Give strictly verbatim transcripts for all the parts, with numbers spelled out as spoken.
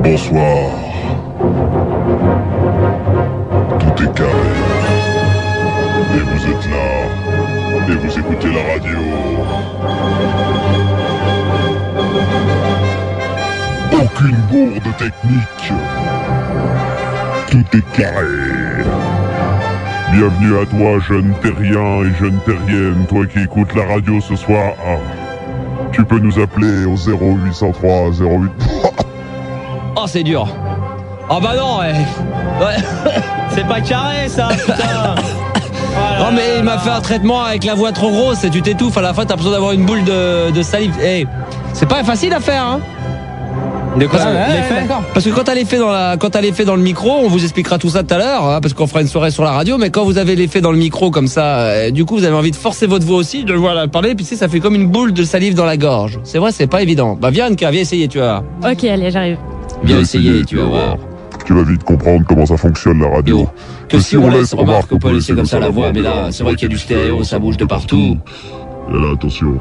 Bonsoir. Tout est carré. Et vous êtes là. Et vous écoutez la radio. Aucune bourde technique. Tout est carré. Bienvenue à toi, jeune terrien et jeune terrienne, toi qui écoutes la radio ce soir. Tu peux nous appeler au zéro huit cent trois zéro huit. Oh, c'est dur. Oh bah non, ouais. Ouais. C'est pas carré ça, putain. Non mais il m'a fait un traitement avec la voix trop grosse et tu t'étouffes. À la fin, t'as besoin d'avoir une boule de, de salive. Hey, c'est pas facile à faire, hein. De quoi parce, ouais, que, ouais, ouais, parce que quand t'as l'effet dans la, quand t'as l'effet dans le micro, on vous expliquera tout ça tout à l'heure, hein, parce qu'on fera une soirée sur la radio. Mais quand vous avez l'effet dans le micro comme ça, euh, du coup, vous avez envie de forcer votre voix aussi, de voilà parler, puis tu sais, ça fait comme une boule de salive dans la gorge. C'est vrai, c'est pas évident. Bah viens, Anka, viens essayer, tu vas. Ok, allez, j'arrive. Viens essayer, tu vas voir. Tu vas vite comprendre comment ça fonctionne la radio. Yo, que, que si on laisse, remarque, on peut laisser comme ça la voix, mais là, c'est vrai qu'il y a du stéréo, ça bouge de partout. Et là, attention.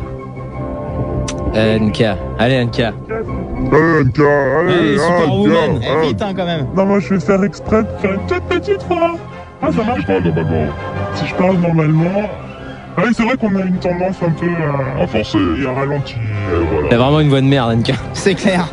Euh, N K, allez N K. Allez N K, allez, allez Superwoman, ah, vite hein quand même. Non, moi je vais faire exprès de faire une toute petite fois. Ah, ça marche pas normalement. Si je parle normalement. Ah oui, c'est vrai qu'on a une tendance un peu à, à forcer et à ralentir. Voilà. T'as vraiment une voix de merde, N K. C'est clair.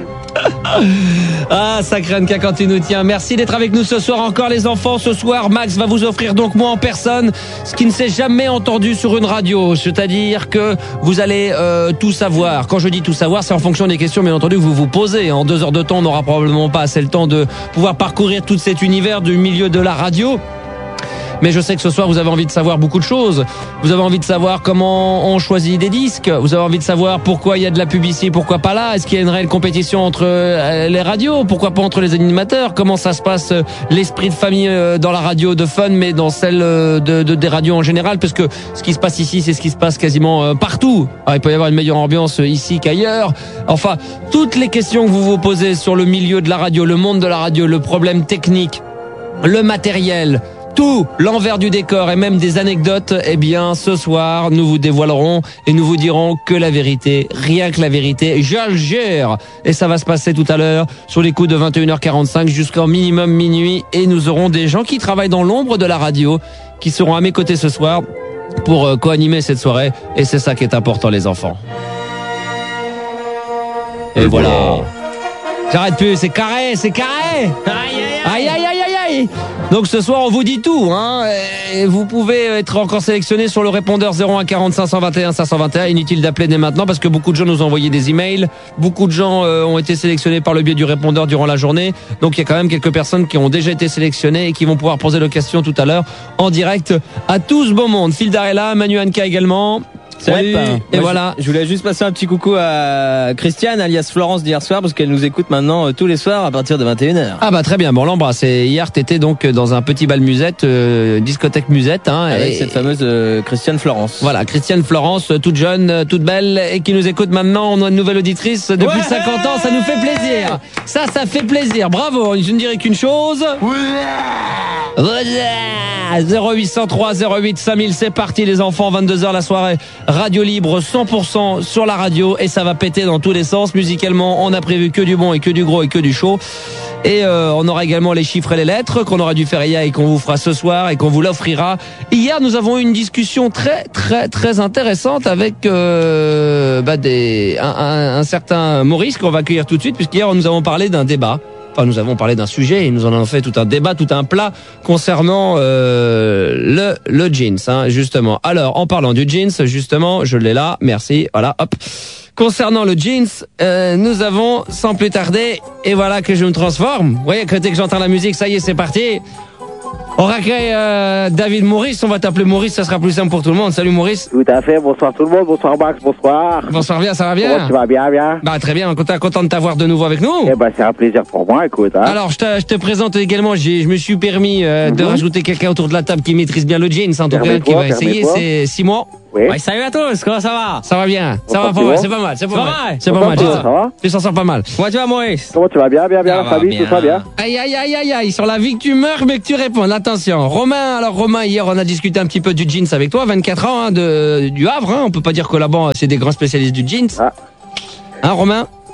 Ah, sacré N K quand tu nous tiens. Merci d'être avec nous ce soir encore les enfants. Ce soir, Max va vous offrir donc moi en personne ce qui ne s'est jamais entendu sur une radio. C'est-à-dire que vous allez euh, tout savoir. Quand je dis tout savoir, c'est en fonction des questions bien entendu que vous vous posez. En deux heures de temps, on n'aura probablement pas assez le temps de pouvoir parcourir tout cet univers du milieu de la radio. Mais je sais que ce soir, vous avez envie de savoir beaucoup de choses. Vous avez envie de savoir comment on choisit des disques. Vous avez envie de savoir pourquoi il y a de la publicité, pourquoi pas là. Est-ce qu'il y a une réelle compétition entre les radios? Pourquoi pas entre les animateurs? Comment ça se passe, l'esprit de famille dans la radio de fun, mais dans celle de, de, des radios en général? Parce que ce qui se passe ici, c'est ce qui se passe quasiment partout. Alors, il peut y avoir une meilleure ambiance ici qu'ailleurs. Enfin, toutes les questions que vous vous posez sur le milieu de la radio, le monde de la radio, le problème technique, le matériel, tout l'envers du décor et même des anecdotes, eh bien ce soir nous vous dévoilerons et nous vous dirons que la vérité, rien que la vérité, je le jure. Et ça va se passer tout à l'heure sur les coups de vingt et une heures quarante-cinq jusqu'en minimum minuit, et nous aurons des gens qui travaillent dans l'ombre de la radio qui seront à mes côtés ce soir pour euh, co-animer cette soirée, et c'est ça qui est important les enfants. Et, et voilà. voilà. J'arrête plus, c'est carré, c'est carré. Aïe aïe aïe aïe aïe. Donc ce soir on vous dit tout, hein. Et vous pouvez être encore sélectionné sur le répondeur zéro un quarante cinq cent vingt et un cinq cent vingt et un. Inutile d'appeler dès maintenant parce que beaucoup de gens nous ont envoyé des emails. Beaucoup de gens euh, ont été sélectionnés par le biais du répondeur durant la journée. Donc il y a quand même quelques personnes qui ont déjà été sélectionnées et qui vont pouvoir poser leurs questions tout à l'heure en direct à tout ce beau monde. Phil Darella, Manu Anka également. Salut. Ouais, et moi, voilà. Je, je voulais juste passer un petit coucou à Christiane, alias Florence d'hier soir, parce qu'elle nous écoute maintenant euh, tous les soirs à partir de vingt et une heures. Ah bah très bien, bon on l'embrasse. Et hier t'étais donc dans un petit bal musette, euh, discothèque musette, hein, avec et, cette fameuse euh, Christiane Florence. Voilà, Christiane Florence, toute jeune, toute belle et qui nous écoute maintenant. On a une nouvelle auditrice depuis ouais cinquante ans, ça nous fait plaisir. Ça, ça fait plaisir. Bravo. Je ne dirais qu'une chose. zéro huit cent trois zéro huit cinq mille, c'est parti les enfants, vingt-deux heures la soirée, radio libre cent pour cent sur la radio et ça va péter dans tous les sens. Musicalement, on a prévu que du bon et que du gros et que du chaud. Et euh, on aura également les chiffres et les lettres qu'on aura dû faire hier et qu'on vous fera ce soir et qu'on vous l'offrira. Hier, nous avons eu une discussion très très très intéressante avec euh, bah des, un, un, un certain Maurice qu'on va accueillir tout de suite, puisqu'hier nous avons parlé d'un débat. Enfin, nous avons parlé d'un sujet et nous en avons fait tout un débat, tout un plat concernant euh, le le jeans, hein, justement. Alors, en parlant du jeans, justement, je l'ai là, merci, voilà, hop. Concernant le jeans, euh, nous avons, sans plus tarder, et voilà que je me transforme. Vous voyez que dès que j'entends la musique, ça y est, c'est parti. On accueille euh, David Maurice, on va t'appeler Maurice, ça sera plus simple pour tout le monde. Salut Maurice. Tout à fait, bonsoir tout le monde, bonsoir Max, bonsoir. Bonsoir, bien, ça va bien? Comment tu vas bien, bien? Bah très bien, content, content de t'avoir de nouveau avec nous. Eh ben c'est un plaisir pour moi, écoute. Hein. Alors je te, je te présente également, j'ai, je me suis permis euh, mm-hmm. de rajouter quelqu'un autour de la table qui maîtrise bien le jeans, en tout cas, qui va essayer, c'est Simon. Oui. Ouais, salut à tous, comment ça va? Ça va bien, ça va pas mal, c'est pas mal, c'est pas mal. C'est pas mal, ça va? Tu s'en sors pas mal. Comment tu vas Maurice? Comment tu vas bien, bien, bien, famille, tout ça bien? Aïe, aïe, aïe, aïe, aïe, sur la vie que tu meurs, mais que tu réponds, attention. Romain, alors Romain, hier on a discuté un petit peu du jeans avec toi, vingt-quatre ans, hein, de, du Havre, hein, on peut pas dire que là-bas c'est des grands spécialistes du jeans. Ah. Hein Romain?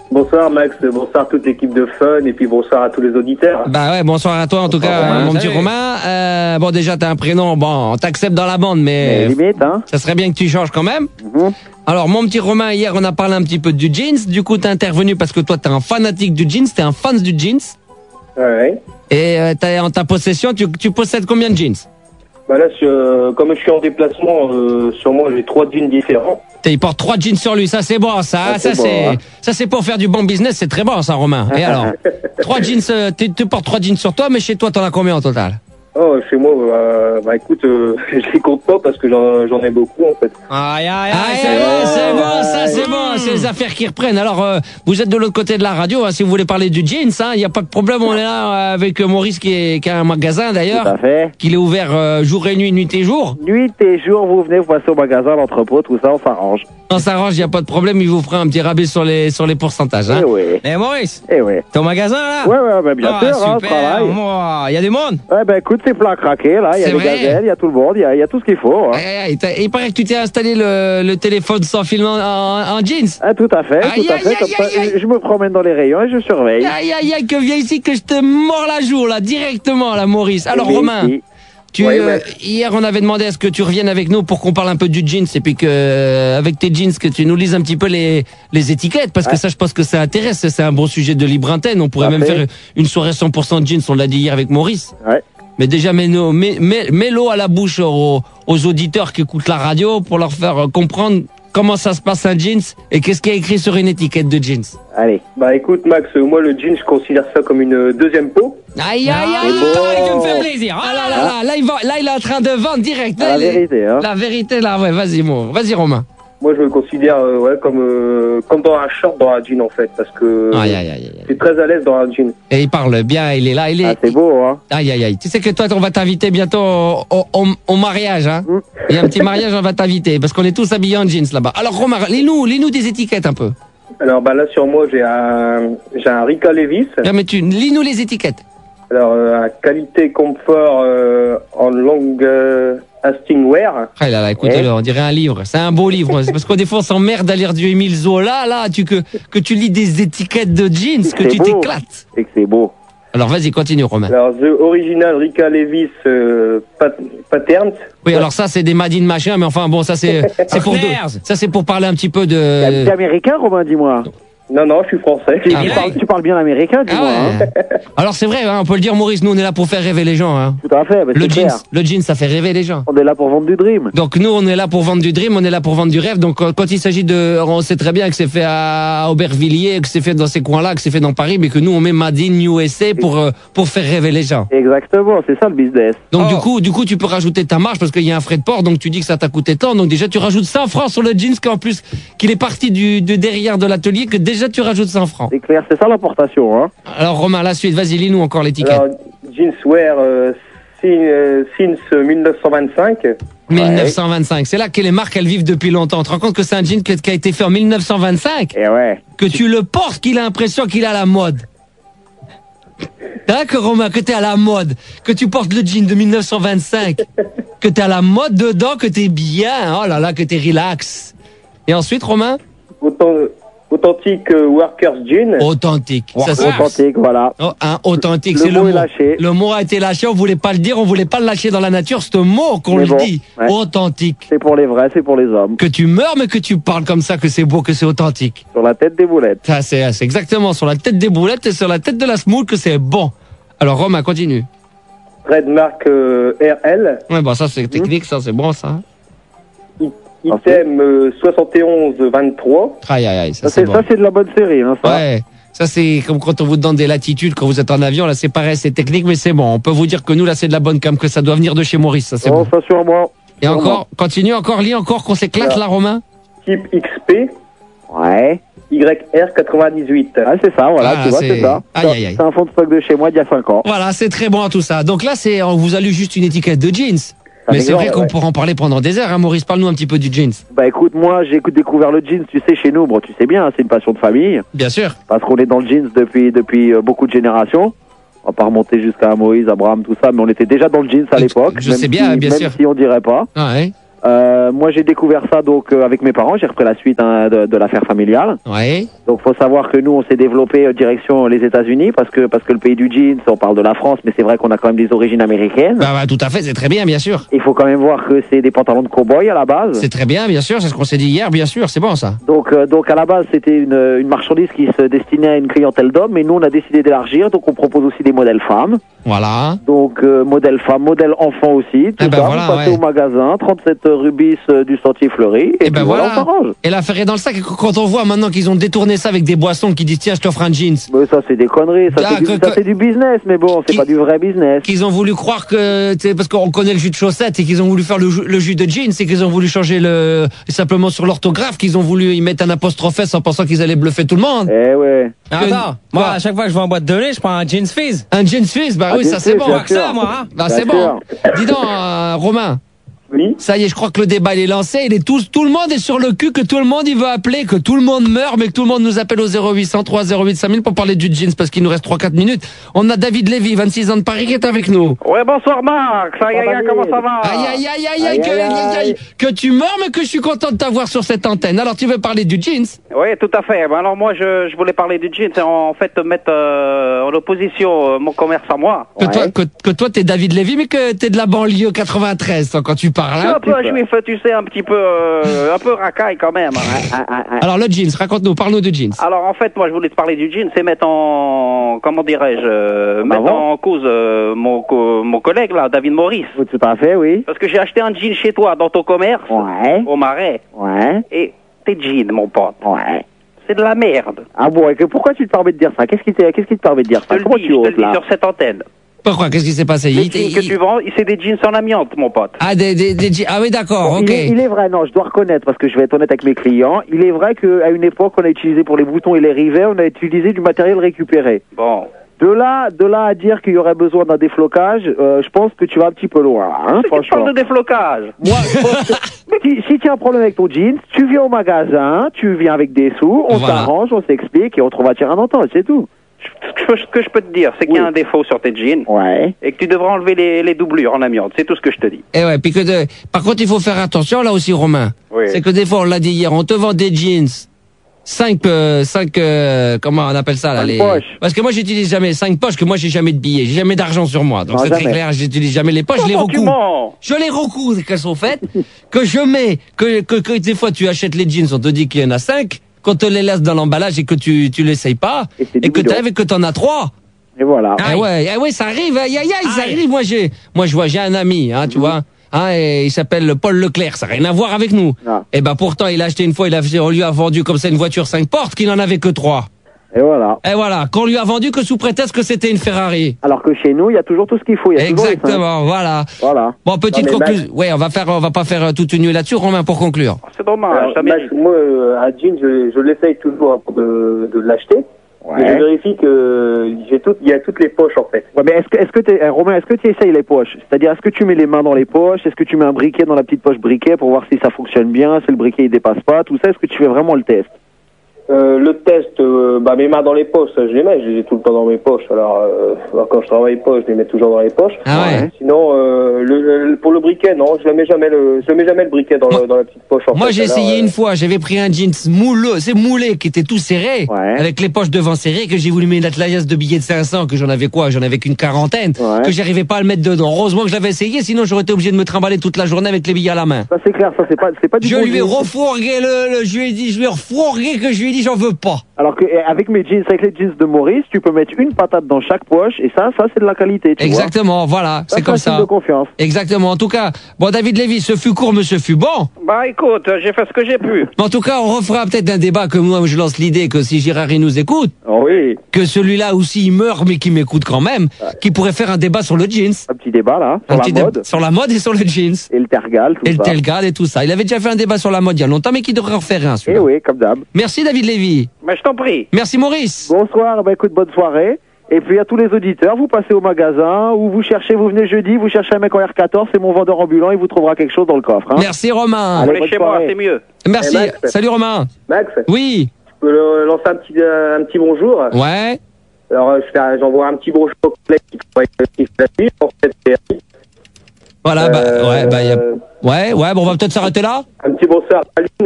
Bonsoir Max, bonsoir toute l'équipe de Fun et puis bonsoir à tous les auditeurs. Bah ouais, bonsoir à toi en tout bonsoir, cas, Romain, mon petit Romain. Euh, bon déjà t'as un prénom, bon on t'accepte dans la bande, mais, mais limite, hein. Ça serait bien que tu changes quand même. Mm-hmm. Alors mon petit Romain, hier on a parlé un petit peu du jeans, du coup t'es intervenu parce que toi t'es un fanatique du jeans, t'es un fan du jeans. Ouais. Et euh, t'as, en ta possession, tu, tu possèdes combien de jeans? Bah là, je, comme je suis en déplacement, euh, sur moi j'ai trois jeans différents. Il porte trois jeans sur lui, ça c'est bon, ça, ah, ça c'est, bon, hein. Ça c'est pour faire du bon business, c'est très bon ça, Romain. Et alors, trois jeans, euh, tu portes trois jeans sur toi, mais chez toi t'en as combien au total? Oh, chez moi, euh, bah écoute, euh, je les compte pas parce que j'en, j'en ai beaucoup en fait. Aïe, aïe, aïe, c'est bon, c'est bon, ça c'est bon, c'est les affaires qui reprennent. Alors, euh, vous êtes de l'autre côté de la radio, hein, si vous voulez parler du jeans, il hein, n'y a pas de problème, on est là avec Maurice qui, est, qui a un magasin d'ailleurs. Tout à fait. Qu'il est ouvert euh, jour et nuit, nuit et jour. Nuit et jour, vous venez, vous passez au magasin, l'entrepôt, tout ça, on s'arrange. On s'arrange, il n'y a pas de problème, il vous fera un petit rabais sur les, sur les pourcentages. Hein. Eh oui. Eh Maurice, eh oui. Ton magasin là? Ouais, ouais, bah, bien ah, sûr, super, hein, travail. Il y a du monde? Ouais, ben écoute, c'est plein à craquer là, il y a les gazelles, il y a tout le monde, il y a, y a tout ce qu'il faut. Hein. Et, et, il paraît que tu t'es installé le, le téléphone sans fil en, en, en jeans. Ah, tout à fait, aïe, tout à aïe, fait, aïe, comme aïe, ça, aïe. je me promène dans les rayons et je surveille. Aïe, aïe, aïe, que viens ici que je te mords la joue là, directement là, Maurice. Alors, oui, Romain. Oui. Tu, ouais, euh, ouais. Hier, on avait demandé à ce que tu reviennes avec nous pour qu'on parle un peu du jeans et puis que, euh, avec tes jeans, que tu nous lises un petit peu les, les étiquettes parce ouais. que ça, je pense que ça intéresse. C'est un bon sujet de libre antenne. On pourrait Parfait. même faire une soirée cent pour cent jeans. On l'a dit hier avec Maurice. Ouais. Mais déjà, mets-nous, mets, mets, mets l'eau à la bouche aux, aux auditeurs qui écoutent la radio pour leur faire comprendre comment ça se passe un jeans et qu'est-ce qui est écrit sur une étiquette de jeans. Allez. Bah écoute Max, moi le jean je considère ça comme une deuxième peau. Aïe aïe aïe, bon. il veut me faire plaisir. Ah là là là, là il va, là il est en train de vendre direct. La les, vérité, hein. La vérité là, ouais, vas-y mon, vas-y Romain. Moi je me considère euh, ouais comme euh, comme dans un short dans un jean en fait parce que aïe, aïe, aïe, aïe. je suis très à l'aise dans un jean. Et il parle bien, il est là, il est. Ah, c'est beau, hein. Aïe aïe aïe. Tu sais que toi on va t'inviter bientôt au, au, au mariage, hein. Mm. Il y a un petit mariage, on va t'inviter parce qu'on est tous habillés en jeans là-bas. Alors Romain, lis-nous, lis-nous des étiquettes un peu. Alors bah là sur moi j'ai un j'ai un Rica Levis. Non mais tu lis-nous les étiquettes. Alors euh, qualité confort euh, en longue euh, lasting wear. Ah là là, écoutez-le, on dirait un livre. C'est un beau livre. C'est parce qu'au des fois on s'emmerde à lire du Émile Zola là, tu que que tu lis des étiquettes de jeans, que tu t'éclates. C'est que c'est beau. Alors vas-y, continue Romain. Alors The Original Rica Levis euh, pat Patterns. Oui, alors ça c'est des Madine machin, mais enfin bon, ça c'est c'est pour deux. Ça c'est pour parler un petit peu de. T'es américain, Romain, dis-moi. Non, non, je suis français. Ah, tu, parles, tu parles bien américain, dis-moi. Ah ouais. hein. Alors c'est vrai, hein, on peut le dire, Maurice, nous on est là pour faire rêver les gens. Hein. Tout à fait. Le jeans, clair. le jeans, ça fait rêver les gens. On est là pour vendre du dream. Donc nous, on est là pour vendre du dream, on est là pour vendre du rêve. Donc quand il s'agit de, on sait très bien que c'est fait à Aubervilliers, que c'est fait dans ces coins-là, que c'est fait dans Paris, mais que nous on met Made in U S A pour euh, pour faire rêver les gens. Exactement, c'est ça le business. Donc oh. du coup, du coup, tu peux rajouter ta marge parce qu'il y a un frais de port, donc tu dis que ça t'a coûté tant. Donc déjà, tu rajoutes cent francs sur le jeans, qu'en plus qu'il est parti du de derrière de l'atelier, que déjà tu rajoutes cent francs. C'est clair, c'est ça l'importation. Hein. Alors Romain, la suite, vas-y, lis-nous encore l'étiquette. Alors, Jeanswear euh, since mille neuf cent vingt-cinq. mille neuf cent vingt-cinq, ouais. C'est là que les marques elles vivent depuis longtemps. Tu te rends compte que c'est un jean qui a été fait en mille neuf cent vingt-cinq? Et ouais. Que tu le portes, qu'il a l'impression qu'il a la mode. D'accord Romain, que t'es à la mode, que tu portes le jean de mille neuf cent vingt-cinq, que t'es à la mode dedans, que t'es bien, oh là là, que t'es relax. Et ensuite Romain? Autant... Authentique euh, Workers Jean. Authentique. Ça, c'est authentique, voilà. Oh, hein, authentique, le c'est mot le est mot. Lâché. Le mot a été lâché, on voulait pas le dire, on voulait pas le lâcher dans la nature, c'est un mot qu'on le bon, dit. Ouais. Authentique. C'est pour les vrais, c'est pour les hommes. Que tu meurs, mais que tu parles comme ça, que c'est beau, que c'est authentique. Sur la tête des boulettes. Ça, c'est, c'est exactement sur la tête des boulettes et sur la tête de la semoule que c'est bon. Alors, Romain, continue. Trademark euh, R L. Ouais, bon, ça, c'est technique, mmh. ça, c'est bon, ça. Item euh, soixante et onze vingt-trois. Aïe, aïe, aïe, ça, ça c'est, c'est bon. Ça, c'est de la bonne série, hein, ça. Ouais. Ça, c'est comme quand on vous donne des latitudes, quand vous êtes en avion, là, c'est pareil, c'est technique, mais c'est bon. On peut vous dire que nous, là, c'est de la bonne cam, que ça doit venir de chez Maurice, ça, c'est oh, bon. Ça, sur moi. Et sur encore, moi. Continue, encore, lis encore, qu'on s'éclate, là, là Romain. Type X P. Ouais. Y R quatre-vingt-dix-huit. Ah, c'est ça, voilà, ah, tu vois, c'est ça. Aïe, aïe, aïe. C'est un fond de stock de chez moi d'il y a cinq ans. Voilà, c'est très bon tout ça. Donc là, c'est, on vous a lu juste une étiquette de jeans. Ça mais c'est vrai qu'on ouais. pourra en parler pendant des heures, hein, Maurice. Parle-nous un petit peu du jeans. Bah écoute, moi, j'ai découvert le jeans, tu sais, chez nous, bon, tu sais bien, c'est une passion de famille. Bien sûr. Parce qu'on est dans le jeans depuis, depuis euh, beaucoup de générations. On va pas remonter jusqu'à Moïse, Abraham, tout ça, mais on était déjà dans le jeans à l'époque. Je sais bien, si, bien même sûr. si on dirait pas. Ah ouais. Euh, moi, j'ai découvert ça donc euh, avec mes parents. J'ai repris la suite hein, de, de l'affaire familiale. Ouais. Donc, faut savoir que nous, on s'est développé euh, direction les États-Unis parce que parce que le pays du jeans, on parle de la France, mais c'est vrai qu'on a quand même des origines américaines. Bah, bah, tout à fait, c'est très bien, bien sûr. Il faut quand même voir que c'est des pantalons de cow-boy à la base. C'est très bien, bien sûr, c'est ce qu'on s'est dit hier, bien sûr, c'est bon ça. Donc, euh, donc à la base, c'était une, une marchandise qui se destinait à une clientèle d'hommes, mais nous, on a décidé d'élargir. Donc, on propose aussi des modèles femmes. Voilà. Donc, euh, modèle femme, modèle enfant aussi. Tout Eh ben ça, voilà, vous passez ouais. au magasin, trente-sept rue bis euh, du Sentier Fleuri, et, Et ben puis voilà, voilà. on s'arrange. Et l'affaire est dans le sac. Quand on voit maintenant qu'ils ont détourné ça avec des boissons qui disent tiens, je t'offre un jeans. Mais ça, c'est des conneries. Ça, Ah, c'est du, que- ça, que- c'est du business, mais bon, c'est Qui- pas du vrai business. Qu'ils ont voulu croire que, tu sais, parce qu'on connaît le jus de chaussette et qu'ils ont voulu faire le, jus- le jus de jeans et qu'ils ont voulu changer le, simplement sur l'orthographe, qu'ils ont voulu y mettre un apostrophe S en pensant qu'ils allaient bluffer tout le monde. Eh ouais. Ah, Que- attends, moi, Quoi à chaque fois que je vais en boîte de lait, je prends un jeans fizz. Un jeans fizz, bah Un oui, jeans ça c'est fizz, bon. bien Pas que ça, sûr. moi, hein. Bah Bien c'est bon. sûr. Dis donc, euh, Romain. Oui. Ça y est, je crois que le débat il est lancé. Il est tout, tout le monde est sur le cul, que tout le monde il veut appeler, que tout le monde meurt, mais que tout le monde nous appelle au zéro huit cent trois zéro huit cinq mille pour parler du jeans parce qu'il nous reste trois quatre minutes. On a David Lévy, vingt-six ans de Paris, qui est avec nous. Ouais, bonsoir Marc. Aïe, aïe, aïe, comment ça va? Aïe aïe aïe aïe aïe, Aïe, que, aïe, aïe, aïe, aïe. que tu meurs, mais que je suis content de t'avoir sur cette antenne. Alors tu veux parler du jeans? Oui, tout à fait. Ben, alors moi, je, je voulais parler du jean. C'est en fait mettre euh, en opposition euh, mon commerce à moi. Que Ouais. toi, que, que toi t'es David Lévy, mais que t'es de la banlieue quatre-vingt-treize, toi, quand tu parles. Je suis Hein un peu juif, tu sais, un petit peu, euh, un peu racaille quand même. Ah, ah, ah. Alors le jeans, raconte-nous, parle-nous de jeans. Alors en fait, moi, je voulais te parler du jean, c'est mettre en, comment dirais-je, euh, mettre bon en cause euh, mon, co- mon collègue là, David Maurice. Oui, tout à fait, oui. Parce que j'ai acheté un jean chez toi, dans ton commerce, Ouais. au Marais. Ouais. Et tes jeans, mon pote, Ouais. c'est de la merde. Ah bon, et que, pourquoi tu te permets de dire ça? Qu'est-ce qui, te- qu'est-ce qui te permet de dire Je ça? te le Comment dis, tu je te oses, le dis là? sur cette antenne. Pourquoi? Qu'est-ce qui s'est passé? Les Il- jeans il- que tu vends, c'est des jeans en amiante, mon pote. Ah, des, des, des jeans. Ah oui, d'accord, Bon, ok. il, est, il est vrai, non, je dois reconnaître, parce que je vais être honnête avec mes clients, il est vrai qu'à une époque, on a utilisé pour les boutons et les rivets, on a utilisé du matériel récupéré. Bon. De là, de là à dire qu'il y aurait besoin d'un déflocage, euh, je pense que tu vas un petit peu loin, hein, Tu franchement. parles de déflocage. Moi, je pense que si, si tu as un problème avec ton jeans, tu viens au magasin, tu viens avec des sous, on Voilà. s'arrange, on s'explique et on trouve un terrain d'entente, c'est tout. Ce que, ce que je peux te dire, c'est qu'il y a Oui. un défaut sur tes jeans Ouais. et que tu devrais enlever les, les doublures en amiante. C'est tout ce que je te dis. Eh ouais, puis que de... Par contre, il faut faire attention là aussi, Romain. Oui. C'est que des fois, on l'a dit hier, on te vend des jeans. Cinq, euh, cinq, euh, comment on appelle ça là Cinq les... poches. Parce que moi, j'utilise jamais cinq poches, que moi, j'ai jamais de billets, j'ai jamais d'argent sur moi. Donc Non, c'est très jamais. clair, j'utilise jamais les poches, je les Comment tu recouds. mens? Je les recouds qu'elles sont faites, que je mets, que, que, que des fois tu achètes les jeans, on te dit qu'il y en a cinq, qu'on te les laisse dans l'emballage et que tu, tu l'essayes pas, Et c'est et du que bidon. t'arrives et que t'en as trois. Et voilà. Ah ouais, ah ouais, ça arrive, aïe aïe aïe, ça Aïe. arrive. Moi j'ai, moi je vois, j'ai un ami, hein, tu vois, hein, et il s'appelle Paul Leclerc, ça n'a rien à voir avec nous. Non. Et ben pourtant il a acheté une fois, il a, on lui a vendu comme ça une voiture cinq portes, qu'il en avait que trois. Et voilà. Et voilà, qu'on lui a vendu que sous prétexte que c'était une Ferrari. Alors que chez nous, il y a toujours tout ce qu'il faut. Il y a toujours les cinq. Exactement, voilà. Voilà. Bon, petite Non, mais conclusion. Ouais, on va faire, on va pas faire euh, toute une nuit là-dessus, Romain, pour conclure. C'est dommage. Alors, ça Max, mérite. moi, euh, un jean, je, je l'essaye toujours avant de, de l'acheter. Et je Ouais. vérifie que j'ai tout, il y a toutes les poches en fait. Ouais, mais est-ce que, est-ce que t'es, eh, Romain, est-ce que tu essayes les poches? C'est-à-dire, est-ce que tu mets les mains dans les poches? Est-ce que tu mets un briquet dans la petite poche briquet pour voir si ça fonctionne bien, si le briquet il dépasse pas, tout ça? Est-ce que tu fais vraiment le test? Euh, le test, euh, bah mes mains dans les poches, ça, je les mets, je les ai tout le temps dans mes poches. Alors euh, quand je travaille pas, je les mets toujours dans les poches. Ah ouais. Sinon, euh, le, le- pour le briquet, non, je ne mets jamais le, je mets jamais le briquet dans, Moi- le, dans la petite poche. En Moi, fait. j'ai Alors, essayé euh, une fois, j'avais pris un jeans mouleux, c'est moulé, qui était tout serré, Ouais. avec les poches devant serrées, que j'ai voulu mettre l'atelias de billets de cinq cents, que j'en avais quoi? J'en avais qu'une quarantaine, Ouais. que j'arrivais pas à le mettre dedans. Heureusement que je l'avais essayé, sinon j'aurais été obligé de me trimballer toute la journée avec les billets à la main. Ça, c'est clair, ça, c'est pas, c'est pas du Je bon lui ai jean. refourgué le, le, je lui ai dit, je lui ai refourgué que je lui ai dit, j'en veux pas. Alors que, eh, avec mes jeans, avec les jeans de Maurice, tu peux mettre une patate dans chaque poche, et ça, ça, c'est de la qualité, tu vois. Exactement, voilà, Ça, c'est comme un signe ça. de confiance. Exactement. En tout cas, bon, David Lévy, ce fut court, mais ce fut bon. Bah écoute, j'ai fait ce que j'ai pu. Mais en tout cas, on refera peut-être un débat que moi, je lance l'idée que si Girard nous écoute, Oh oui. que celui-là aussi il meurt mais qui m'écoute quand même, qui pourrait faire un débat sur le jeans. Un petit débat, là, sur Un la petit dé- mode. sur la mode et sur le jeans. Et le tergal, tout Et le ça. Telgad et tout ça. Il avait déjà fait un débat sur la mode il y a longtemps, mais qui devrait en refaire un, Eh celui-là. oui, comme d'hab. Merci David Lévy. Mais je t'en prie. Merci Maurice. Bonsoir, bah écoute, bonne soirée. Et puis à tous les auditeurs, vous passez au magasin, ou vous cherchez, vous venez jeudi, vous cherchez un mec en R quatorze, c'est mon vendeur ambulant, il vous trouvera quelque chose dans le coffre. Hein. Merci Romain. Allez, Allez bonne chez moi, soirée. c'est mieux. Merci. Eh, Max. Salut Romain. Max, Oui. tu peux le- lancer un petit, euh, un petit bonjour. Ouais. Alors, euh, je fais un- j'envoie un petit bonjour au collègue qui travaille qui fait la nuit. En fait, c'est- Voilà, bah, Euh, ouais, bah, y a... ouais, ouais, bon, on va peut-être s'arrêter là. Un petit bonsoir.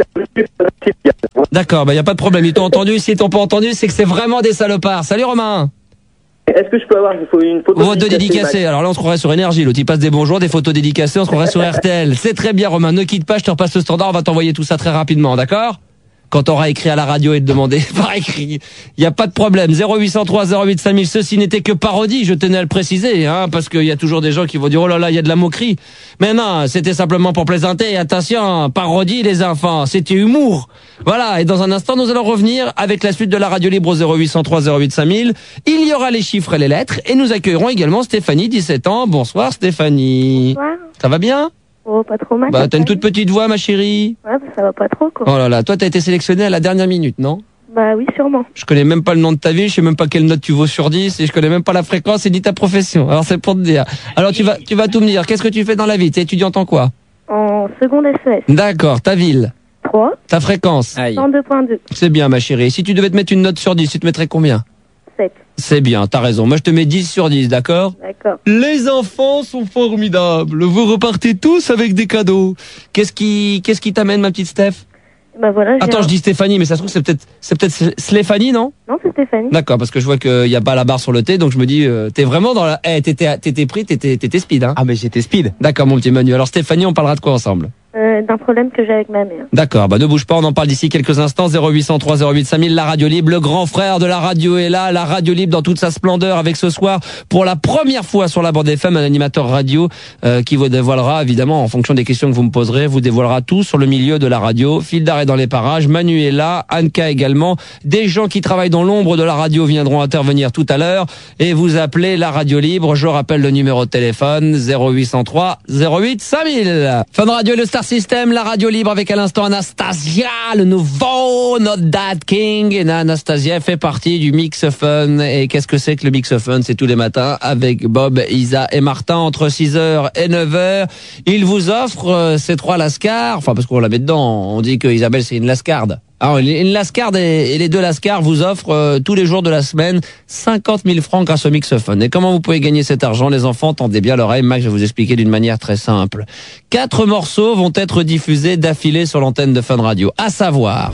D'accord, bah, y a pas de problème. Ils t'ont entendu. S'ils t'ont pas entendu, c'est que c'est vraiment des salopards. Salut, Romain. Est-ce que je peux avoir une photo Photo dédicacée. Alors là, on se croirait sur Énergie. L'autre, il passe des bonjours, des photos dédicacées, on se croirait sur R T L. C'est très bien, Romain. Ne quitte pas, je te repasse le standard. On va t'envoyer tout ça très rapidement, d'accord? Quand t'auras écrit à la radio et te demander par écrit, il y a pas de problème. zéro huit cent trois zéro huit cinq mille. Ceci n'était que parodie, je tenais à le préciser, hein, parce qu'il y a toujours des gens qui vont dire oh là là, il y a de la moquerie. Mais non, c'était simplement pour plaisanter. Attention, parodie les enfants, c'était humour. Voilà. Et dans un instant, nous allons revenir avec la suite de la radio libre au zéro huit cent trois zéro huit cinq mille. Il y aura les chiffres et les lettres, et nous accueillerons également Stéphanie, dix-sept ans. Bonsoir Stéphanie. Bonsoir. Ça va bien? Oh, pas trop mal. Bah, t'as une toute petite voix, ma chérie. Ouais, bah, ça va pas trop, quoi. Oh là là, toi, t'as été sélectionnée à la dernière minute, non? Bah oui, sûrement. Je connais même pas le nom de ta ville, je sais même pas quelle note tu vaux sur dix, et je connais même pas la fréquence et ni ta profession. Alors, c'est pour te dire. Alors, tu vas, tu vas tout me dire. Qu'est-ce que tu fais dans la vie? T'es étudiante en quoi? En seconde S E S. D'accord, ta ville? trois. Ta fréquence? Aïe. cent deux virgule deux. C'est bien, ma chérie. Si tu devais te mettre une note sur dix, tu te mettrais combien? sept. C'est bien, t'as raison. Moi, je te mets dix sur dix, d'accord? D'accord. Les enfants sont formidables. Vous repartez tous avec des cadeaux. Qu'est-ce qui, qu'est-ce qui t'amène, ma petite Steph? Bah voilà. j'ai Attends, un- je dis Stéphanie, mais ça se trouve, c'est peut-être, c'est peut-être Stéphanie, non? Non, c'est Stéphanie. D'accord, parce que je vois qu'il y a pas la barre sur le T, donc je me dis, euh, t'es vraiment dans la, eh, t'étais, t'étais pris, t'étais, t'étais speed, hein? Ah, mais j'étais speed. D'accord, mon petit Manu. Alors, Stéphanie, on parlera de quoi ensemble? Euh, d'un problème que j'ai avec ma mère. D'accord, bah ne bouge pas, on en parle d'ici quelques instants. Zéro huit cent trois zéro huit cinq mille, la radio libre, le grand frère de la radio est là, la radio libre dans toute sa splendeur, avec ce soir, pour la première fois sur la bande F M, un animateur radio euh, qui vous dévoilera, évidemment, en fonction des questions que vous me poserez, vous dévoilera tout sur le milieu de la radio. Fil d'arrêt dans les parages, Manu est là, Anka également. Des gens qui travaillent dans l'ombre de la radio viendront intervenir tout à l'heure et vous appelez la radio libre. Je rappelle le numéro de téléphone, zéro huit cent trois zéro huit cinq mille. Fun Radio, le Star System, la radio libre avec à l'instant Anastasia, le nouveau Not That King. Et Anastasia fait partie du Mix Fun. Et qu'est-ce que c'est que le Mix Fun? C'est tous les matins avec Bob, Isa et Martin entre six heures et neuf heures. Ils vous offrent euh, ces trois lascars. Enfin, parce qu'on la met dedans. On dit que Isabelle, c'est une lascarde. Alors, une lascarde et les deux lascars vous offrent euh, tous les jours de la semaine cinquante mille francs grâce au Mix Fun. Et comment vous pouvez gagner cet argent, les enfants? Tendez bien l'oreille, Max, je vais vous expliquer d'une manière très simple. Quatre morceaux vont être diffusés d'affilée sur l'antenne de Fun Radio. À savoir,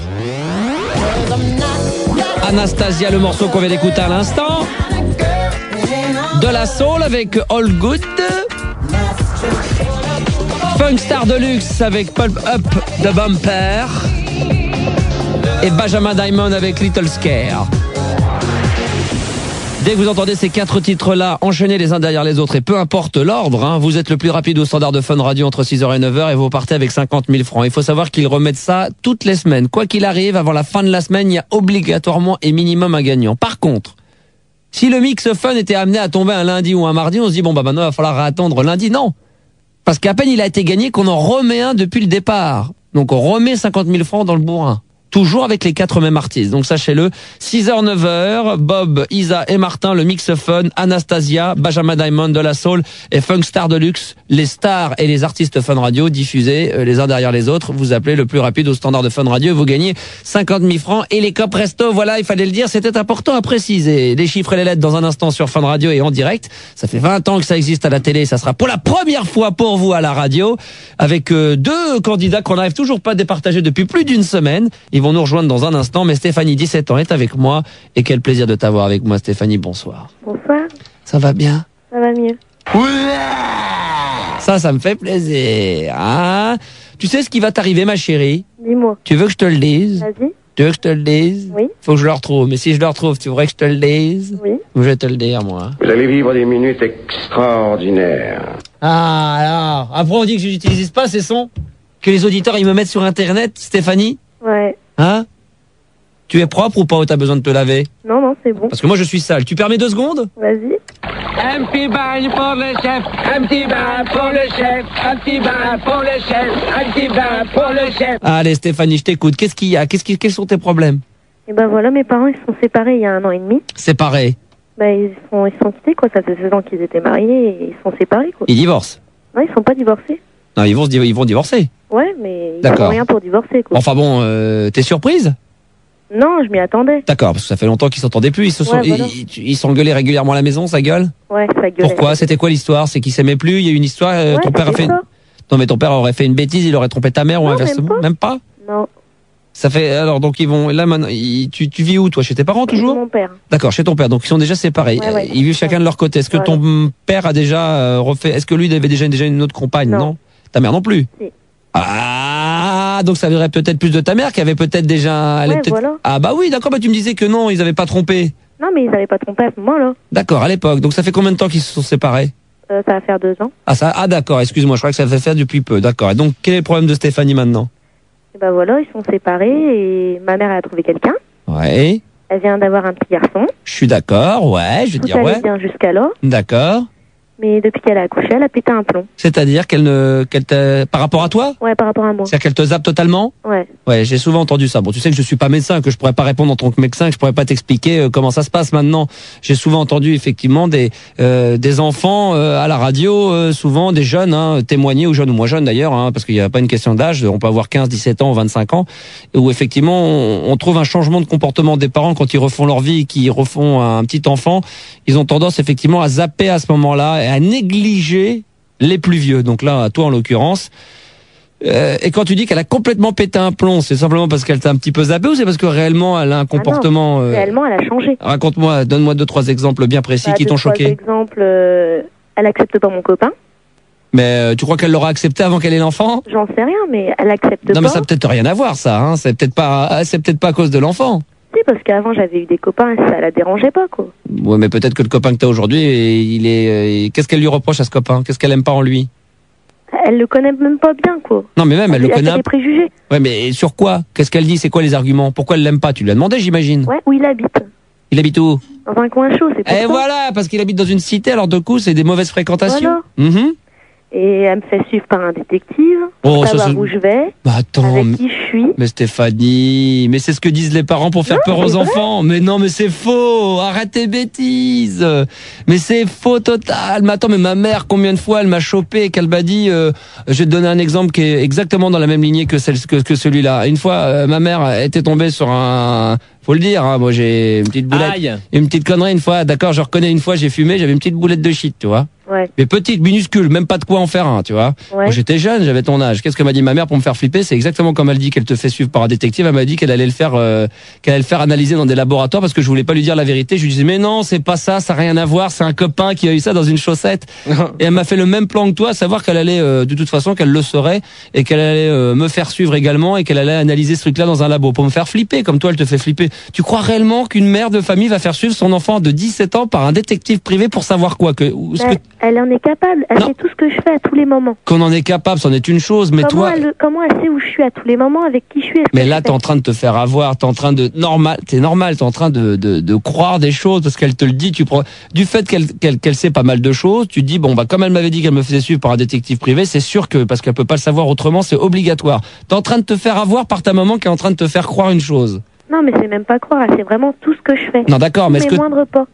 Anastasia, le morceau qu'on vient d'écouter à l'instant. De la soul avec All Good. Funk Star Deluxe avec Pulp Up de Bumper. Et Benjamin Diamond avec Little Scare. Dès que vous entendez ces quatre titres-là, enchaînez les uns derrière les autres, et peu importe l'ordre, hein, vous êtes le plus rapide au standard de Fun Radio entre six heures et neuf heures, et vous partez avec cinquante mille francs. Il faut savoir qu'ils remettent ça toutes les semaines. Quoi qu'il arrive, avant la fin de la semaine, il y a obligatoirement et minimum un gagnant. Par contre, si le Mix Fun était amené à tomber un lundi ou un mardi, on se dit, bon bah maintenant il va falloir attendre lundi. Non, parce qu'à peine il a été gagné qu'on en remet un depuis le départ. Donc on remet cinquante mille francs dans le bourrin. Toujours avec les quatre mêmes artistes. Donc sachez-le, six heures neuf heures, Bob, Isa et Martin, le Mix Fun, Anastasia, Benjamin Diamond de la Soul et Funk Star Deluxe, les stars et les artistes Fun Radio diffusés euh, les uns derrière les autres. Vous appelez le plus rapide au standard de Fun Radio et vous gagnez cinquante mille francs. Et les copes resto, voilà, il fallait le dire, c'était important à préciser. Les chiffres et les lettres dans un instant sur Fun Radio et en direct. Ça fait vingt ans que ça existe à la télé, ça sera pour la première fois pour vous à la radio, avec euh, deux candidats qu'on n'arrive toujours pas à départager depuis plus d'une semaine. Ils vont nous rejoindre dans un instant, mais Stéphanie, dix-sept ans, est avec moi. Et quel plaisir de t'avoir avec moi, Stéphanie. Bonsoir. Bonsoir. Ça va bien? Ça va mieux. Ça, ça me fait plaisir. Hein? Tu sais ce qui va t'arriver, ma chérie? Dis-moi. Tu veux que je te le dise? Vas-y. Tu veux que je te le dise? Oui. Faut que je le retrouve. Mais si je le retrouve, tu voudrais que je te le dise? Oui. Ou je vais te le dire, moi? Vous allez vivre des minutes extraordinaires. Ah, alors. Après, on dit que je n'utilise pas ces sons? Que les auditeurs, ils me mettent sur Internet, Stéphanie? Ouais. Hein? Tu es propre ou pas, ou t'as besoin de te laver? Non, non, c'est bon. Parce que moi, je suis sale. Tu permets deux secondes? Vas-y. Un petit bain pour le chef, un petit bain pour le chef, un petit bain pour le chef, un petit bain pour le chef. Allez, Stéphanie, je t'écoute. Qu'est-ce qu'il y a? Qu'est-ce qui, quels sont tes problèmes? Et ben voilà, mes parents, ils se sont séparés il y a un an et demi. Séparés. Bah, ils sont, ils sont quittés, quoi. Ça fait seize ans qu'ils étaient mariés et ils sont séparés, quoi. Ils divorcent? Non, ils sont pas divorcés. Non, ils vont, se, ils vont divorcer. Ouais, mais ils D'accord. font rien pour divorcer, quoi. Enfin bon, euh, t'es surprise? Non, je m'y attendais. D'accord, parce que ça fait longtemps qu'ils s'entendaient plus. Ils se sont, Ouais, voilà. ils, ils s'engueulaient régulièrement à la maison, ça gueule. Ouais, ça gueulait. Pourquoi? C'était quoi l'histoire? C'est qu'ils s'aimaient plus? Il y a eu une histoire. euh, Ouais, ton père a c'était fait. ça. Non, mais ton père aurait fait une bêtise. Il aurait trompé ta mère ou Non, inversement. même pas. Même pas. Non, Ça fait alors donc ils vont là maintenant. ils- tu, tu vis où toi? Chez tes parents c'est toujours? mon père. D'accord, chez ton père. Donc ils sont déjà séparés. Ouais, ouais. Ils vivent chacun de leur côté. Est-ce que Voilà. ton père a déjà euh, refait? Est-ce que lui il avait déjà déjà une autre compagne? Non. Non. Ta mère non plus. Si. Ah, donc ça viendrait peut-être plus de ta mère qui avait peut-être déjà. elle est Ouais, peut-être- voilà. Ah bah oui, d'accord. Bah tu me disais que non, ils avaient pas trompé. Non, mais ils avaient pas trompé à ce moment-là. D'accord, à l'époque. Donc ça fait combien de temps qu'ils se sont séparés? Euh, ça va faire deux ans. Ah ça, ah d'accord. Excuse-moi, je crois que ça fait faire depuis peu. D'accord. Et donc quel est le problème de Stéphanie maintenant? Et ben voilà, ils sont séparés et ma mère elle a trouvé quelqu'un. Ouais. Elle vient d'avoir un petit garçon. Je suis d'accord. Ouais, je veux Tout dire allait ouais. bien jusqu'alors. D'accord. Mais depuis qu'elle a accouché, elle a pété un plomb. C'est-à-dire qu'elle ne, qu'elle te, par rapport à toi? Ouais, par rapport à moi. C'est-à-dire qu'elle te zappe totalement? Ouais. Ouais, j'ai souvent entendu ça. Bon, tu sais que je suis pas médecin, que je pourrais pas répondre en tant que médecin, que je pourrais pas t'expliquer euh, comment ça se passe maintenant. J'ai souvent entendu effectivement des euh, des enfants euh, à la radio, euh, souvent des jeunes hein, témoigner, ou jeunes ou moins jeunes d'ailleurs, hein, parce qu'il y a pas une question d'âge. On peut avoir quinze, dix-sept ans, vingt-cinq ans, où effectivement on, on trouve un changement de comportement des parents quand ils refont leur vie, qu'ils refont un petit enfant. Ils ont tendance effectivement à zapper à ce moment-là et à négliger les plus vieux. Donc là, à toi en l'occurrence. Euh, et quand tu dis qu'elle a complètement pété un plomb, c'est simplement parce qu'elle t'a un petit peu zappé ou c'est parce que réellement elle a un comportement... Ah non, euh, réellement, elle a changé. Raconte-moi, donne-moi deux, trois exemples bien précis Bah, qui deux, t'ont trois choqué. exemples, euh, elle accepte pas mon copain. Mais euh, tu crois qu'elle l'aura accepté avant qu'elle ait l'enfant? J'en sais rien, mais elle accepte Non pas. mais ça a peut-être rien à voir ça, hein. C'est peut-être pas, c'est peut-être pas à cause de l'enfant. Si, parce qu'avant j'avais eu des copains et ça la dérangeait pas, quoi. Ouais, mais peut-être que le copain que t'as aujourd'hui, il est, euh, qu'est-ce qu'elle lui reproche à ce copain? Qu'est-ce qu'elle aime pas en lui? Elle le connaît même pas bien, quoi. Non mais même elle le a connaît. fait des préjugés. Ouais, mais sur quoi? Qu'est-ce qu'elle dit? C'est quoi les arguments? Pourquoi elle l'aime pas? Tu lui as demandé, j'imagine. Ouais, où il habite. Il habite où? Dans un coin chaud, c'est pour Et ça. voilà, parce qu'il habite dans une cité, alors de coup, c'est des mauvaises fréquentations. Voilà. Mhm. Et elle me fait suivre par un détective. Oh, pour ça, savoir c'est- où je vais. Bah attends, Avec mais, qui je suis. mais Stéphanie, mais c'est ce que disent les parents pour faire Non, peur aux c'est vrai. enfants. Mais non, mais c'est faux. Arrête tes bêtises. Mais c'est faux total. Mais attends, mais ma mère, combien de fois elle m'a chopé et qu'elle m'a dit, euh, je vais te donner un exemple qui est exactement dans la même lignée que celle que, que celui-là. Une fois, euh, ma mère était tombée sur un, faut le dire, hein, moi j'ai une petite boulette, Aïe. une petite connerie une fois. D'accord, je reconnais une fois, j'ai fumé, j'avais une petite boulette de shit, tu vois. Ouais. Mais petite, minuscule, même pas de quoi en faire un, tu vois. Ouais. Quand j'étais jeune, j'avais ton âge. Qu'est-ce que m'a dit ma mère pour me faire flipper? C'est exactement comme elle dit qu'elle te fait suivre par un détective. Elle m'a dit qu'elle allait le faire, euh, qu'elle allait le faire analyser dans des laboratoires parce que je voulais pas lui dire la vérité. Je lui disais mais non, c'est pas ça, ça a rien à voir. C'est un copain qui a eu ça dans une chaussette. Et elle m'a fait le même plan que toi, à savoir qu'elle allait, euh, de toute façon, qu'elle le saurait et qu'elle allait euh, me faire suivre également et qu'elle allait analyser ce truc-là dans un labo pour me faire flipper. Comme toi, elle te fait flipper. Tu crois réellement qu'une mère de famille va faire suivre son enfant de dix-sept ans par un détective privé pour savoir quoi que, ou ce Mais que elle en est capable. Elle Non. sait tout ce que je fais à tous les moments. qu'on en est capable, c'en est une chose. Mais comment, toi. elle, comment elle sait où je suis à tous les moments, avec qui je suis. et ce Mais que là, je t'es fais. en train de te faire avoir, t'es en train de normal, t'es normal, t'es en train de, de, de croire des choses parce qu'elle te le dit. Tu prends du fait qu'elle qu'elle qu'elle sait pas mal de choses, tu te dis bon bah comme elle m'avait dit qu'elle me faisait suivre par un détective privé, c'est sûr que parce qu'elle peut pas le savoir autrement, c'est obligatoire. T'es en train de te faire avoir par ta maman qui est en train de te faire croire une chose. Non, mais c'est même pas croire. Elle sait vraiment tout ce que je fais. Non d'accord, mais est-ce Mes que, moindres pas.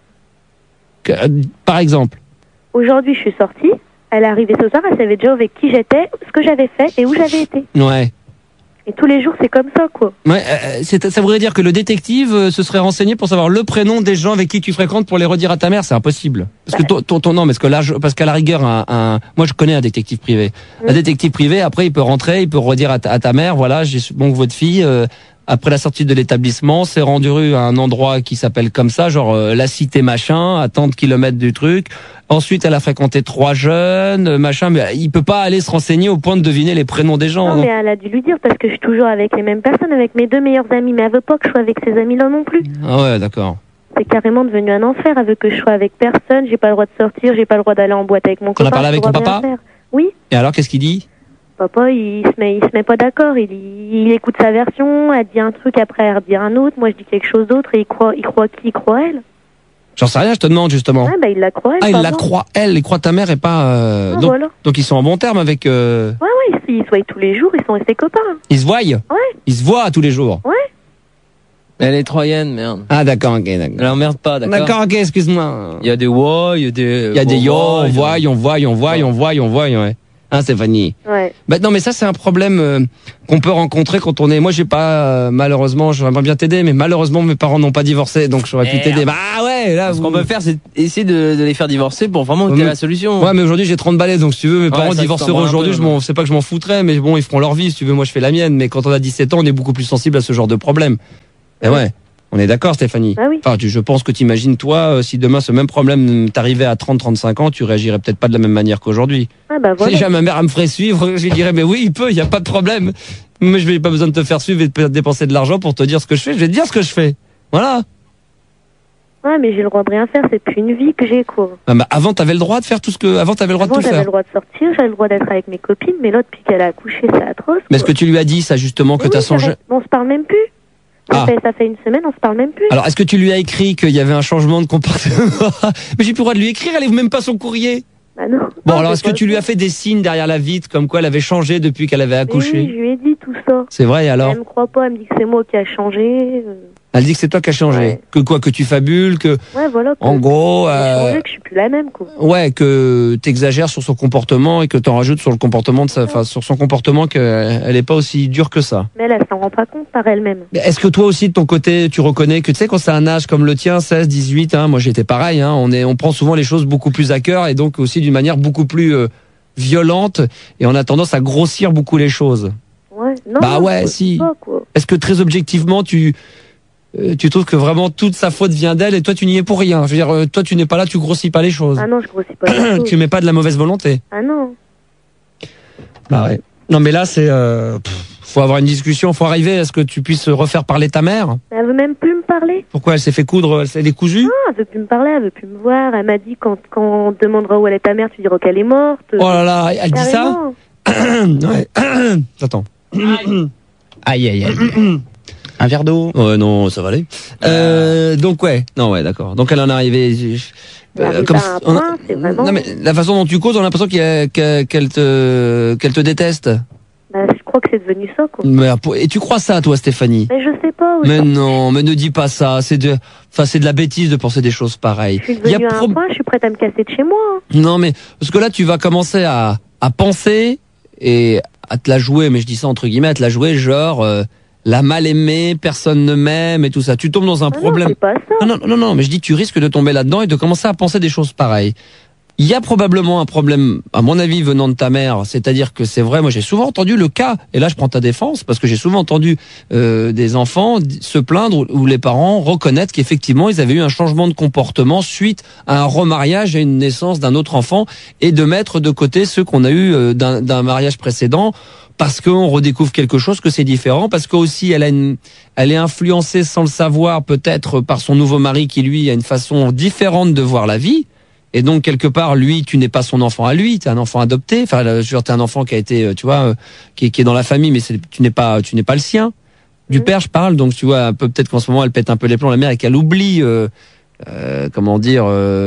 que euh, par exemple, Aujourd'hui, je suis sortie. Elle est arrivée ce soir. Elle savait déjà avec qui j'étais, ce que j'avais fait et où j'avais été. ouais. Et tous les jours, c'est comme ça, quoi. Ouais, euh, c'est, ça voudrait dire que le détective euh, se serait renseigné pour savoir le prénom des gens avec qui tu fréquentes pour les redire à ta mère, c'est impossible. Parce que ton, ton, ton non, parce que là, je- parce qu'à la rigueur, un, un, moi je connais un détective privé. Mm. Un détective privé, après, il peut rentrer, il peut redire à ta, à ta mère, voilà, j'ai bon que votre fille, euh, après la sortie de l'établissement, s'est rendue à un endroit qui s'appelle comme ça, genre euh, la cité machin, à tant de kilomètres du truc. Ensuite, elle a fréquenté trois jeunes, euh, machin, mais il peut pas aller se renseigner au point de deviner les prénoms des gens. Non, donc- mais elle a dû lui dire parce que je suis toujours avec les mêmes personnes, avec mes deux meilleurs amis. Mais elle veut pas que je sois avec ces amis-là non plus. Ah ouais, d'accord. C'est carrément devenu un enfer. Elle veut que je sois avec personne. J'ai pas le droit de sortir. J'ai pas le droit d'aller en boîte avec mon T'en copain. as parlé j'ai avec le ton droit de papa rien faire. Oui. Et alors, qu'est-ce qu'il dit? Papa, il se met, il se met pas d'accord. Il, il écoute sa version. Elle dit un truc, après elle dit un autre. Moi, je dis quelque chose d'autre et il croit, il croit qui? Il croit elle. J'en sais rien, je te demande justement. Ouais, bah, il la croit elle. Ah, il pas la moi. croit, elle, il croit ta mère et pas... Euh... Ah, donc, voilà. donc ils sont en bon terme avec... Euh... Ouais, ouais, ils, ils se voient tous les jours. Ils sont restés copains. Ils se voient? Ouais. Ils se voient tous les jours? Ouais. Elle est troyenne, merde. Ah d'accord, ok, d'accord. Elle emmerde pas, d'accord. D'accord, ok, excuse-moi. Il y a des wa, il y a des. Il y a des yo, on voit, voit, on voit, on voit, on voit, on voit, ouais. Hein, Stéphanie? Ouais. Bah non, mais ça c'est un problème euh, qu'on peut rencontrer quand on est. Moi, j'ai pas euh, malheureusement, j'aimerais bien t'aider, mais malheureusement mes parents n'ont pas divorcé, donc j'aurais pu Merde. t'aider. Bah ouais, là. Ce vous- qu'on peut faire, c'est essayer de, de les faire divorcer pour vraiment Ouais, qu'il y ait mais- la solution. Ouais, mais aujourd'hui j'ai trente balais, donc si tu veux, mes Ouais, parents ça, tu t'en divorceraient branles un aujourd'hui, peu, je m'en, c'est pas que je m'en foutrais, mais bon, ils feront leur vie. Si tu veux, moi je fais la mienne. Mais quand on a dix-sept ans, on est beaucoup plus sensible à ce genre de problème. Et ouais. On est d'accord, Stéphanie? Ah oui. Enfin, tu, je pense que tu imagines, toi, euh, si demain ce même problème t'arrivait à trente, trente-cinq ans, tu réagirais peut-être pas de la même manière qu'aujourd'hui. Ah bah Si voilà. déjà ma mère elle me ferait suivre, je lui dirais, mais oui, il peut, il y a pas de problème. Mais je n'ai pas besoin de te faire suivre et de dépenser de l'argent pour te dire ce que je fais. Je vais te dire ce que je fais. Voilà. Ouais, mais j'ai le droit de rien faire, c'est plus une vie que j'ai, quoi. Ah bah, avant, t'avais le droit de faire tout ce que, avant, t'avais le droit Avant, de tout j'avais faire. le droit de sortir, j'avais le droit d'être avec mes copines, mais là, depuis qu'elle a accouché, c'est atroce. Mais est-ce que tu lui as dit ça justement que Oui, t'as ça changé? reste- On se parle même plus. Ça, Ah. fait, ça fait une semaine, on se parle même plus. Alors, est-ce que tu lui as écrit qu'il y avait un changement de comportement? Mais j'ai plus le droit de lui écrire, elle ouvre même pas son courrier. Bah non. Bon, Non, alors, c'est est-ce que pas tu lui ça. as fait des signes derrière la vitre, comme quoi elle avait changé depuis qu'elle avait Mais accouché? oui, je lui ai dit tout ça. C'est vrai, et alors? Elle me croit pas, elle me dit que c'est moi qui a changé. euh. Elle dit que c'est toi qui as changé. Ouais. Que quoi, que tu fabules, que, Ouais, voilà. en que- gros, que j'ai euh, changé, que je suis plus la même, quoi. ouais, que t'exagères sur son comportement et que t'en rajoutes sur le comportement de sa, enfin, sur son comportement qu'elle est pas aussi dure que ça. Mais elle, elle s'en rend pas compte par elle-même. Mais est-ce que toi aussi de ton côté tu reconnais que tu sais quand c'est un âge comme le tien, seize, dix-huit, hein, moi j'étais pareil, hein, on est, on prend souvent les choses beaucoup plus à cœur et donc aussi d'une manière beaucoup plus euh, violente et on a tendance à grossir beaucoup les choses. Ouais, non. Bah non, ouais, je si. sais pas, quoi. Est-ce que très objectivement tu euh, tu trouves que vraiment toute sa faute vient d'elle et toi tu n'y es pour rien? Je veux dire, euh, toi tu n'es pas là, tu grossis pas les choses. Ah non, je grossis pas les choses. Tu mets pas de la mauvaise volonté. Ah non. Bah ouais. Non mais là c'est euh, pff, faut avoir une discussion, faut arriver à ce que tu puisses refaire parler ta mère. Elle veut même plus me parler. Pourquoi elle s'est fait coudre, elle s'est décousue? Non, elle veut plus me parler, elle veut plus me voir. Elle m'a dit quand, quand on te demandera où elle est ta mère, tu diras qu'elle est morte. Oh là là, elle dit ça? Carrément. Ouais. Attends. Aïe, aïe, aïe. Un verre d'eau. Ouais, non, ça va aller. Euh, donc ouais, non ouais, d'accord. Donc elle en est arrivée. je- Elle arrive comme à un on a- point, c'est vraiment- Non mais la façon dont tu causes, on a l'impression qu'elle qu'elle qu'elle te qu'elle te déteste. Bah, je crois que c'est devenu ça, quoi. Mais, et tu crois ça, toi, Stéphanie? Mais je sais pas. Mais non, mais ne dis pas ça. C'est de, enfin, c'est de la bêtise de penser des choses pareilles. Je suis Il y a devenue à pro- un point, je suis prête à me casser de chez moi. hein. Non, mais parce que là, tu vas commencer à à penser et à te la jouer. Mais je dis ça entre guillemets, à te la jouer, genre euh, la mal aimée, personne ne m'aime et tout ça. Tu tombes dans un problème. c'est pas ça. Non, non, non, non, mais je dis tu risques de tomber là-dedans et de commencer à penser des choses pareilles. Il y a probablement un problème, à mon avis, venant de ta mère. C'est-à-dire que c'est vrai, moi j'ai souvent entendu le cas, et là je prends ta défense, parce que j'ai souvent entendu euh, des enfants d- se plaindre ou, ou les parents reconnaître qu'effectivement ils avaient eu un changement de comportement suite à un remariage et une naissance d'un autre enfant, et de mettre de côté ceux qu'on a eu euh, d'un d'un mariage précédent, parce qu'on redécouvre quelque chose, que c'est différent, parce que aussi elle a une, elle est influencée sans le savoir peut-être par son nouveau mari qui lui a une façon différente de voir la vie. Et donc quelque part, lui, tu n'es pas son enfant à lui, tu es un enfant adopté. Enfin, je veux dire, t'es un enfant qui a été, euh, tu vois, euh, qui, est, qui est dans la famille, mais c'est, tu n'es pas, tu n'es pas le sien. Du père, je parle. Donc tu vois, un peu peut-être qu'en ce moment, elle pète un peu les plombs, la mère, et qu'elle oublie, euh, euh, comment dire,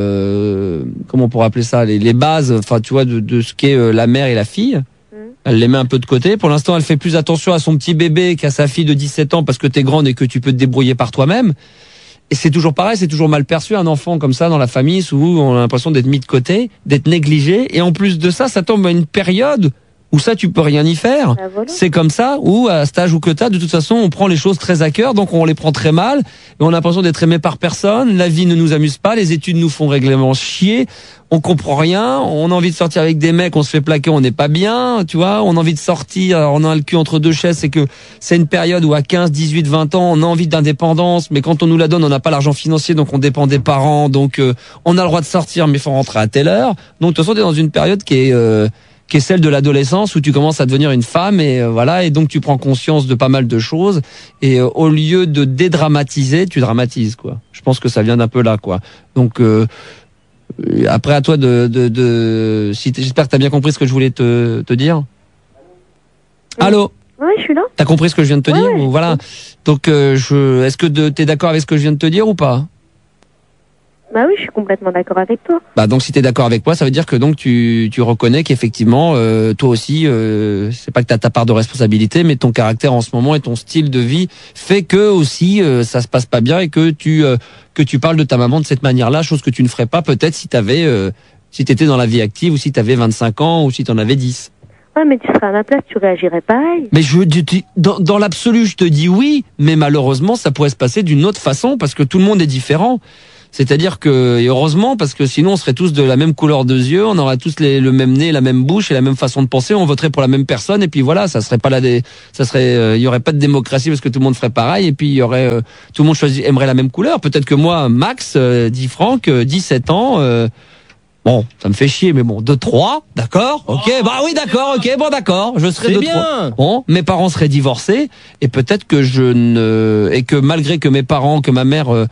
euh, comment on pourrait appeler ça, les, les bases, enfin, tu vois, de, de ce qu'est euh, la mère et la fille. Elle les met un peu de côté. Pour l'instant, elle fait plus attention à son petit bébé qu'à sa fille de dix-sept ans parce que t'es grande et que tu peux te débrouiller par toi-même. Et c'est toujours pareil, c'est toujours mal perçu un enfant comme ça dans la famille où on a l'impression d'être mis de côté, d'être négligé. Et en plus de ça, ça tombe à une période où ça, tu peux rien y faire. Bah, voilà. C'est comme ça, où à cet âge où que t'as, de toute façon, on prend les choses très à cœur, donc on les prend très mal. Et on a l'impression d'être aimé par personne. La vie ne nous amuse pas, les études nous font règlement chier. On comprend rien. On a envie de sortir avec des mecs, on se fait plaquer, on n'est pas bien, tu vois. On a envie de sortir, alors on a le cul entre deux chaises. C'est que c'est une période où à quinze, dix-huit, vingt ans, on a envie d'indépendance, mais quand on nous la donne, on n'a pas l'argent financier, donc on dépend des parents. Donc euh, on a le droit de sortir, mais il faut rentrer à telle heure. Donc de toute façon, t'es dans une période qui est euh, qui est celle de l'adolescence où tu commences à devenir une femme et euh, voilà, et donc tu prends conscience de pas mal de choses et euh, au lieu de dédramatiser, tu dramatises quoi. Je pense que ça vient d'un peu là quoi. Donc euh, après à toi de de, de si t'es- j'espère que tu as bien compris ce que je voulais te te dire. Allô, Oui, je suis là. t'as compris ce que je viens de te dire ou voilà. Donc euh, je est-ce que de- t'es d'accord avec ce que je viens de te dire ou pas? Bah oui, je suis complètement d'accord avec toi. Bah donc si t'es d'accord avec moi, ça veut dire que donc tu tu reconnais qu'effectivement euh, toi aussi euh, c'est pas que t'as ta part de responsabilité, mais ton caractère en ce moment et ton style de vie fait que aussi euh, ça se passe pas bien et que tu euh, que tu parles de ta maman de cette manière-là, chose que tu ne ferais pas peut-être si t'avais euh, si t'étais dans la vie active ou si t'avais vingt-cinq ans ou si t'en avais dix. Ouais, mais tu serais à ma place, tu réagirais pareil. Mais je dis, dans, dans l'absolu, je te dis oui, mais malheureusement, ça pourrait se passer d'une autre façon parce que tout le monde est différent. C'est-à-dire que, et heureusement, parce que sinon on serait tous de la même couleur de yeux, on aurait tous les, le même nez, la même bouche et la même façon de penser, on voterait pour la même personne et puis voilà, ça serait pas là des, ça serait, euh, il y aurait pas de démocratie parce que tout le monde ferait pareil et puis il y aurait, euh, tout le monde choisit, aimerait la même couleur. Peut-être que moi, Max, euh, dit Franck, euh, dix-sept ans, euh, bon, ça me fait chier, mais bon, deux trois, d'accord, ok, bah oui, d'accord, ok, bon, d'accord, je serais deux trois. Bon, mes parents seraient divorcés, et peut-être que je ne, et que malgré que mes parents, que ma mère euh,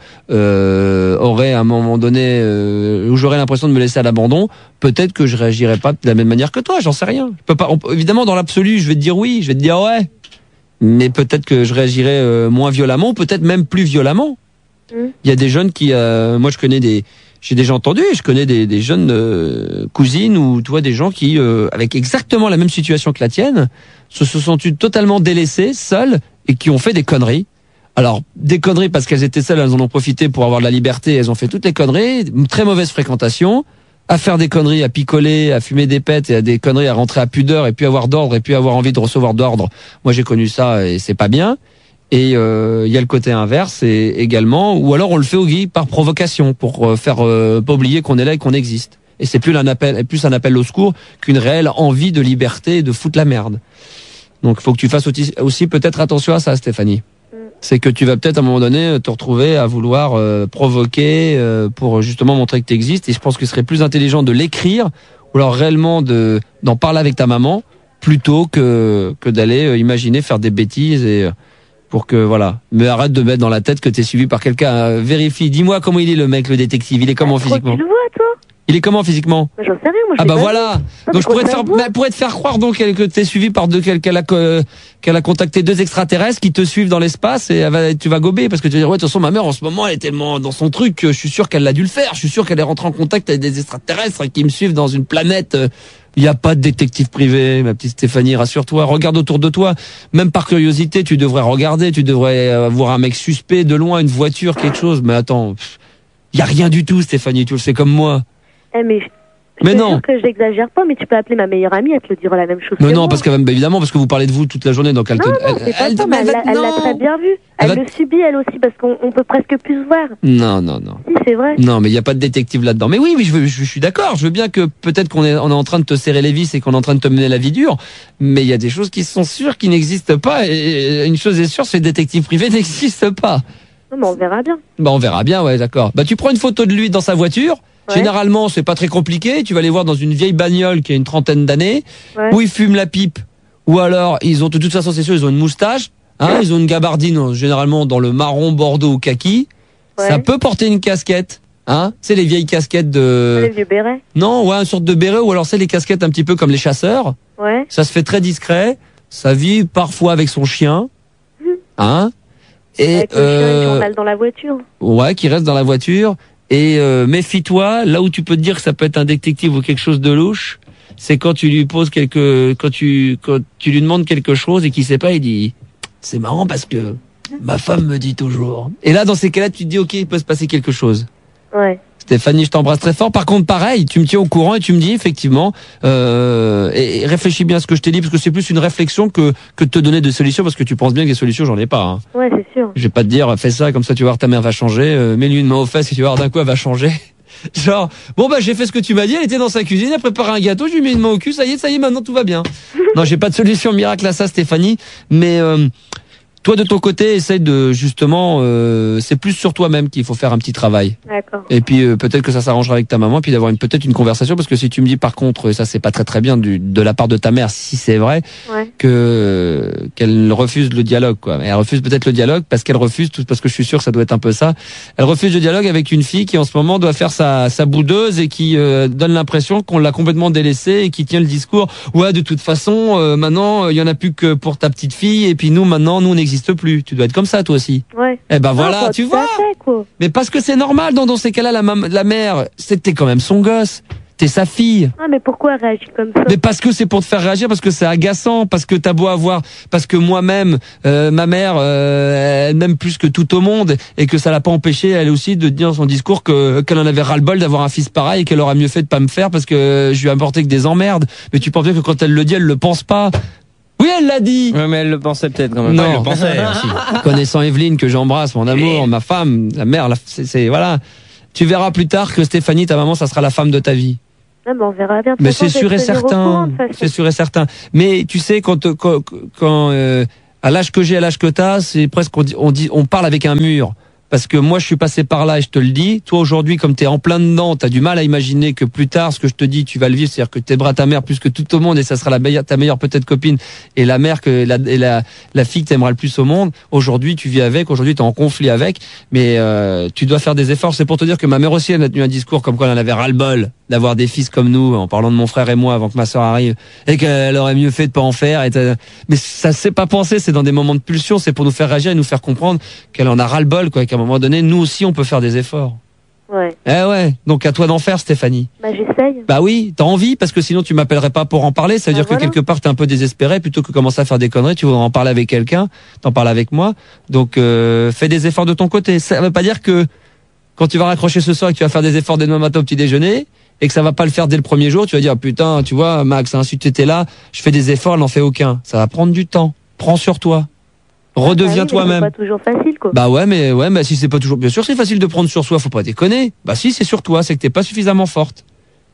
euh, aurait à un moment donné, euh, où j'aurais l'impression de me laisser à l'abandon, peut-être que je réagirais pas de la même manière que toi, j'en sais rien. Je peux pas, on, évidemment, dans l'absolu, je vais te dire oui, je vais te dire ouais, mais peut-être que je réagirais euh, moins violemment, ou peut-être même plus violemment. Il mmh. y a des jeunes qui, euh, moi je connais des J'ai déjà entendu, je connais des, des jeunes euh, cousines ou tu vois des gens qui, euh, avec exactement la même situation que la tienne, se, se sont totalement délaissés, seuls, et qui ont fait des conneries. Alors, des conneries parce qu'elles étaient seules, elles en ont profité pour avoir de la liberté, elles ont fait toutes les conneries, une très mauvaise fréquentation, à faire des conneries, à picoler, à fumer des pètes, et à des conneries, à rentrer à pudeur, et puis avoir d'ordre, et puis avoir envie de recevoir d'ordre. Moi, j'ai connu ça, et c'est pas bien. Et il euh, y a le côté inverse et également, ou alors on le fait au gui par provocation pour euh, faire euh, pas oublier qu'on est là et qu'on existe. Et c'est plus un appel, plus un appel au secours qu'une réelle envie de liberté et de foutre la merde. Donc il faut que tu fasses aussi, aussi peut-être attention à ça, Stéphanie. Mm. C'est que tu vas peut-être à un moment donné te retrouver à vouloir euh, provoquer euh, pour justement montrer que tu existes. Et je pense qu'il serait plus intelligent de l'écrire ou alors réellement de d'en parler avec ta maman plutôt que que d'aller euh, imaginer faire des bêtises et euh, pour que, voilà. Mais arrête de mettre dans la tête que t'es suivi par quelqu'un. Euh, vérifie. Dis-moi comment il est, le mec, le détective. Il est comment ah, physiquement? Tu le vois, toi? Il est comment physiquement? J'en sais rien, moi. Ah bah voilà. Non, donc je pourrais te faire, bah, pourrais te faire croire donc que t'es suivi par deux, qu'elle a, qu'elle a contacté deux extraterrestres qui te suivent dans l'espace et elle va, tu vas gober parce que tu vas dire ouais de toute façon ma mère en ce moment elle est tellement dans son truc que je suis sûr qu'elle l'a dû le faire. Je suis sûr qu'elle est rentrée en contact avec des extraterrestres qui me suivent dans une planète. Il n'y a pas de détective privé, ma petite Stéphanie, rassure-toi. Regarde autour de toi. Même par curiosité, tu devrais regarder. Tu devrais voir un mec suspect de loin, une voiture, quelque chose. Mais attends, il y a rien du tout, Stéphanie. Tu le sais comme moi. Eh mais, je mais suis non. sûr que j'exagère pas, mais tu peux appeler ma meilleure amie, elle te le dira la même chose. Mais que non, moi. parce que bah, évidemment, parce que vous parlez de vous toute la journée, donc elle non, te. Non, elle, c'est pas elle, ça, mais elle, elle l'a très bien vu. Elle, elle le subit elle aussi parce qu'on on peut presque plus se voir. Non, non, non. Si, c'est vrai. Non, mais il n'y a pas de détective là-dedans. Mais oui, oui, je, veux, je, je suis d'accord. Je veux bien que peut-être qu'on est, on est en train de te serrer les vis et qu'on est en train de te mener la vie dure. Mais il y a des choses qui sont sûres qui n'existent pas. Et une chose est sûre, c'est que le détective privé n'existe pas. Non, mais on verra bien. Bah, on verra bien, ouais, d'accord. Bah, tu prends une photo de lui dans sa voiture. Ouais. Généralement, c'est pas très compliqué. Tu vas les voir dans une vieille bagnole qui a une trentaine d'années, ouais. Où ils fument la pipe, ou alors ils ont de toute façon, c'est sûr, ils ont une moustache, hein, ils ont une gabardine généralement dans le marron, bordeaux ou kaki. Ouais. Ça peut porter une casquette, hein. C'est les vieilles casquettes de. Les vieux bérets. Non, ouais, une sorte de béret, ou alors c'est les casquettes un petit peu comme les chasseurs. Ouais. Ça se fait très discret. Ça vit parfois avec son chien, hein. Et avec le euh, chien, il journal dans la voiture. Ouais, qui reste dans la voiture. Et euh, méfie-toi, là où tu peux te dire que ça peut être un détective ou quelque chose de louche, c'est quand tu lui poses quelque, quand tu, quand tu lui demandes quelque chose et qu'il sait pas, il dit, c'est marrant parce que ma femme me dit toujours. Et là, dans ces cas-là, tu te dis, ok, il peut se passer quelque chose. Ouais. Stéphanie, je t'embrasse très fort. Par contre, pareil, tu me tiens au courant et tu me dis effectivement, euh, et, et réfléchis bien à ce que je t'ai dit parce que c'est plus une réflexion que que de te donner des solutions parce que tu penses bien que des solutions, j'en ai pas. Hein. Ouais, c'est sûr. Je vais pas te dire, fais ça comme ça, tu vas voir ta mère va changer. Euh, mets-lui une main aux fesses et tu vas voir d'un coup elle va changer. Genre, bon bah j'ai fait ce que tu m'as dit. Elle était dans sa cuisine, elle préparait un gâteau, je lui mets une main au cul, ça y est, ça y est, maintenant tout va bien. Non, j'ai pas de solution miracle à ça, Stéphanie, mais euh, toi, de ton côté, essaye de, justement, euh, c'est plus sur toi-même qu'il faut faire un petit travail. D'accord. Et puis, euh, peut-être que ça s'arrangera avec ta maman, puis d'avoir une, peut-être une conversation, parce que si tu me dis, par contre, et ça c'est pas très très bien du, de la part de ta mère, si c'est vrai, ouais. que, qu'elle refuse le dialogue, quoi. Elle refuse peut-être le dialogue parce qu'elle refuse, tout, parce que je suis sûr que ça doit être un peu ça. Elle refuse le dialogue avec une fille qui, en ce moment, doit faire sa, sa boudeuse et qui, euh, donne l'impression qu'on l'a complètement délaissée et qui tient le discours. Ouais, de toute façon, euh, maintenant, il y en a plus que pour ta petite fille, et puis nous, maintenant, nous, on n'existe plus. Tu dois être comme ça toi aussi. Ouais. Eh ben voilà, ah, tu vois. Fait, quoi. Mais parce que c'est normal dans, dans ces cas-là, la, mam- la mère, c'était quand même son gosse. T'es sa fille. Ah, mais pourquoi elle réagit comme ça? Mais parce que c'est pour te faire réagir, parce que c'est agaçant, parce que t'as beau avoir, parce que moi-même, euh, ma mère, euh, elle m'aime plus que tout au monde, et que ça l'a pas empêché, elle aussi, de dire dans son discours que qu'elle en avait ras-le-bol d'avoir un fils pareil, et qu'elle aurait mieux fait de pas me faire parce que je lui ai apporté que des emmerdes. Mais tu penses bien que quand elle le dit, elle le pense pas. Oui, elle l'a dit. Ouais, mais elle le pensait peut-être quand même. Non, Ouais, elle le pensait aussi. Connaissant Evelyne, que j'embrasse, mon amour, ma femme, la mère, la, c'est, c'est voilà. Tu verras plus tard que Stéphanie, ta maman, ça sera la femme de ta vie. Ah, ben, on verra bien. Mais c'est sûr et certain. C'est sûr et certain. Mais tu sais, quand, quand, quand euh, à l'âge que j'ai, à l'âge que t'as, c'est presque, on dit, on dit, on parle avec un mur. Parce que moi, je suis passé par là et je te le dis. Toi, aujourd'hui, comme t'es en plein dedans, t'as du mal à imaginer que plus tard, ce que je te dis, tu vas le vivre. C'est-à-dire que t'aimeras ta mère plus que tout au monde et ça sera la meilleure, ta meilleure peut-être copine et la mère que la, et la, la fille que t'aimeras le plus au monde. Aujourd'hui, tu vis avec. Aujourd'hui, t'es en conflit avec. Mais euh, tu dois faire des efforts. C'est pour te dire que ma mère aussi, elle a tenu un discours comme quoi elle en avait ras-le-bol d'avoir des fils comme nous, en parlant de mon frère et moi avant que ma sœur arrive, et qu'elle aurait mieux fait de pas en faire. Et mais ça s'est pas pensé. C'est dans des moments de pulsion. C'est pour nous faire réagir et nous faire comprendre qu'elle en a ras-le-bol, quoi. Qu'à un moment donné, nous aussi, on peut faire des efforts. Ouais. Eh ouais. Donc à toi d'en faire, Stéphanie. Bah, j'essaye. Bah oui, t'as envie, parce que sinon tu m'appellerais pas pour en parler. Ça veut bah, dire voilà. que quelque part t'es un peu désespéré, plutôt que commencer à faire des conneries, tu voudrais en parler avec quelqu'un, t'en parles avec moi. Donc euh, fais des efforts de ton côté. Ça veut pas dire que quand tu vas raccrocher ce soir et que tu vas faire des efforts dès demain matin au petit déjeuner, et que ça va pas le faire dès le premier jour, tu vas dire putain, tu vois Max, hein, si tu étais là, je fais des efforts, elle n'en fait aucun. Ça va prendre du temps. Prends sur toi. Redeviens bah oui, toi-même. C'est pas toujours facile, quoi. Bah ouais, mais ouais, mais si c'est pas toujours, bien sûr, c'est facile de prendre sur soi, faut pas déconner. Bah si, c'est sur toi, c'est que t'es pas suffisamment forte.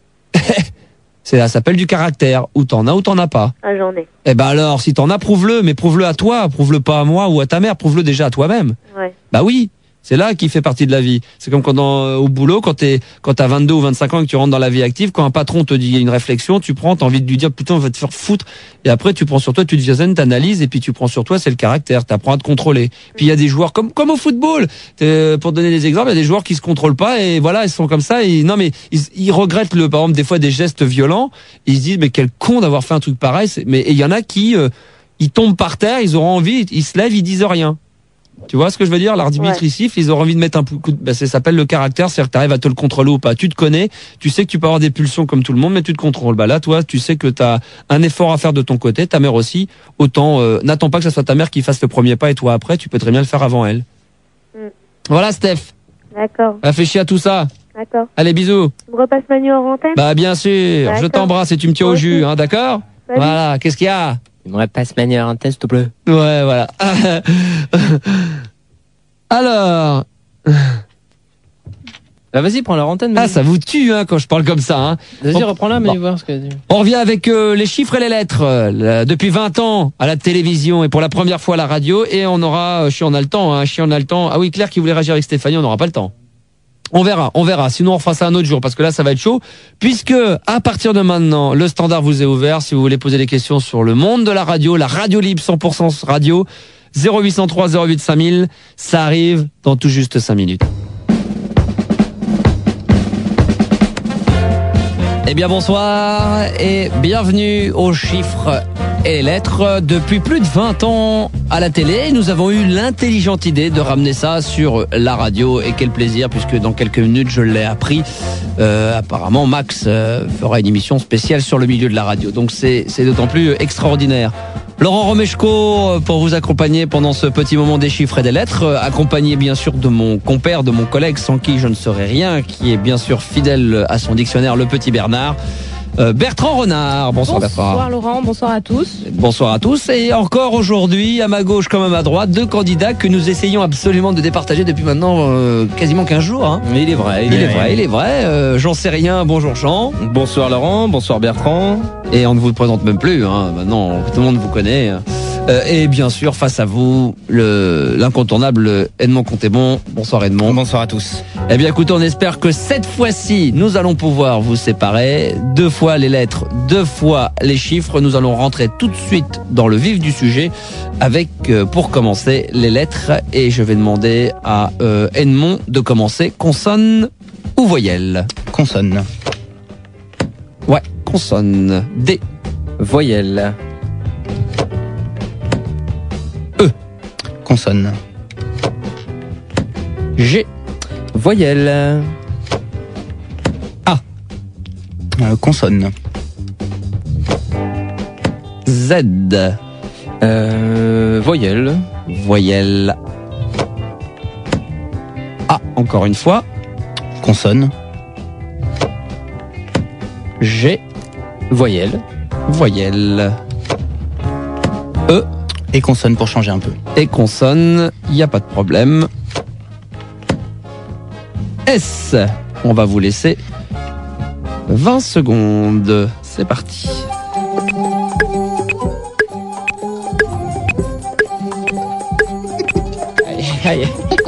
C'est là, ça s'appelle du caractère. Ou t'en as ou t'en as pas. Ah, j'en ai. Eh ben alors, si t'en as, prouve-le, mais prouve-le à toi, prouve-le pas à moi ou à ta mère, prouve-le déjà à toi-même. Ouais. Bah oui. C'est là qui fait partie de la vie. C'est comme quand dans, euh, au boulot, quand t'es, quand t'as vingt-deux ou vingt-cinq ans et que tu rentres dans la vie active, quand un patron te dit une réflexion, tu prends, t'as envie de lui dire, putain, on va te faire foutre. Et après, tu prends sur toi, tu deviens zen, t'analyses, et puis tu prends sur toi, c'est le caractère, t'apprends à te contrôler. Puis il y a des joueurs comme, comme au football. T'es, pour donner des exemples, il y a des joueurs qui se contrôlent pas, et voilà, ils sont comme ça, et non, mais ils, ils regrettent le, par exemple, des fois des gestes violents, ils se disent, mais quel con d'avoir fait un truc pareil. C'est, mais, et il y en a qui, euh, ils tombent par terre, ils auront envie, ils se lèvent, ils disent rien. Tu vois ce que je veux dire? L'arbitre, ouais. il siffle, ils auront envie de mettre un coup de... Ben, ça s'appelle le caractère, c'est-à-dire que tu arrives à te le contrôler ou pas. Tu te connais, tu sais que tu peux avoir des pulsions comme tout le monde, mais tu te contrôles. Bah là, toi, tu sais que tu as un effort à faire de ton côté, ta mère aussi. Autant, euh, n'attends pas que ce soit ta mère qui fasse le premier pas et toi après, tu peux très bien le faire avant elle. Mm. Voilà, Steph. D'accord. Réfléchis à tout ça. D'accord. Allez, bisous. Tu me repasses Manu en antenne? Bah bien sûr, D'accord. je t'embrasse et tu me tiens au jus, hein, d'accord? Salut. Voilà, qu'est-ce qu'il y a? Il me repasse manière un test, s'il te plaît. Ouais, voilà. Alors, Bah vas-y, prends leur antenne. ah, ça vous tue hein, quand je parle comme ça. Hein. Vas-y, On- reprends-la, mais Bon. voir ce que tu... On revient avec euh, les chiffres et les lettres. euh, là, depuis vingt ans à la télévision et pour la première fois à la radio. Et on aura, euh, si on a le temps, hein, si on a le temps. Ah oui, Claire qui voulait réagir avec Stéphanie, on n'aura pas le temps. On verra, on verra. Sinon, on fera ça un autre jour parce que là, ça va être chaud. Puisque, à partir de maintenant, le standard vous est ouvert. Si vous voulez poser des questions sur le monde de la radio, la radio libre cent pour cent radio, zéro huit cent trois zéro huit cinq mille, ça arrive dans tout juste cinq minutes. Eh bien bonsoir et bienvenue aux chiffres et lettres. Depuis plus de vingt ans à la télé, nous avons eu l'intelligente idée de ramener ça sur la radio. Et quel plaisir, puisque dans quelques minutes je l'ai appris. Euh, apparemment Max euh, fera une émission spéciale sur le milieu de la radio. Donc c'est c'est d'autant plus extraordinaire. Laurent Romeshko pour vous accompagner pendant ce petit moment des chiffres et des lettres, euh, accompagné bien sûr de mon compère, de mon collègue sans qui je ne serais rien, qui est bien sûr fidèle à son dictionnaire, le petit Bernard. Euh, Bertrand Renard, bonsoir, Bertrand. Bonsoir Laurent, bonsoir à tous. Bonsoir à tous. Et encore aujourd'hui, à ma gauche comme à ma droite, deux candidats que nous essayons absolument de départager depuis maintenant euh, quasiment quinze jours. Hein. Mais il est vrai, Il, est vrai, il est vrai. Euh, J'en sais rien, bonjour Jean. Bonsoir Laurent, bonsoir Bertrand. Et on ne vous le présente même plus, hein. Maintenant tout le monde vous connaît. Euh, et bien sûr, face à vous, le l'incontournable Edmond Conté-Bon. Bonsoir Edmond. Bonsoir à tous. Eh bien écoute, on espère que cette fois-ci, nous allons pouvoir vous séparer. Deux fois les lettres, deux fois les chiffres. Nous allons rentrer tout de suite dans le vif du sujet avec, euh, pour commencer, les lettres. Et je vais demander à euh, Edmond de commencer. Consonne ou voyelle? Consonne. Ouais, consonne. D. Voyelle. Consonne. G. Voyelle. A. Euh, consonne. Z. Euh, voyelle. Voyelle. A, encore une fois. Consonne. G. Voyelle. Voyelle. E. Et consonne pour changer un peu. Et consonne, il n'y a pas de problème. S. On va vous laisser vingt secondes. C'est parti.